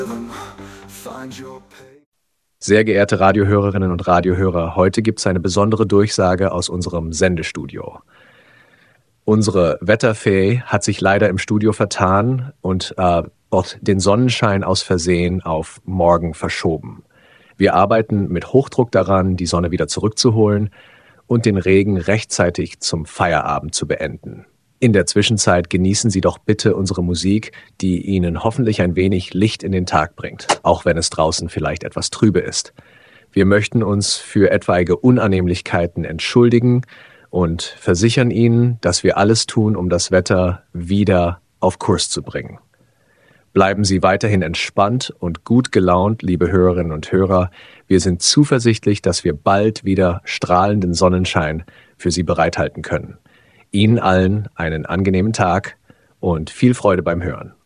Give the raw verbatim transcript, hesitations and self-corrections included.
Sehr geehrte Radiohörerinnen und Radiohörer, heute gibt es eine besondere Durchsage aus unserem Sendestudio. Unsere Wetterfee hat sich leider im Studio vertan und äh, den Sonnenschein aus Versehen auf morgen verschoben. Wir arbeiten mit Hochdruck daran, die Sonne wieder zurückzuholen und den Regen rechtzeitig zum Feierabend zu beenden. In der Zwischenzeit genießen Sie doch bitte unsere Musik, die Ihnen hoffentlich ein wenig Licht in den Tag bringt, auch wenn es draußen vielleicht etwas trübe ist. Wir möchten uns für etwaige Unannehmlichkeiten entschuldigen und versichern Ihnen, dass wir alles tun, um das Wetter wieder auf Kurs zu bringen. Bleiben Sie weiterhin entspannt und gut gelaunt, liebe Hörerinnen und Hörer. Wir sind zuversichtlich, dass wir bald wieder strahlenden Sonnenschein für Sie bereithalten können. Ihnen allen einen angenehmen Tag und viel Freude beim Hören.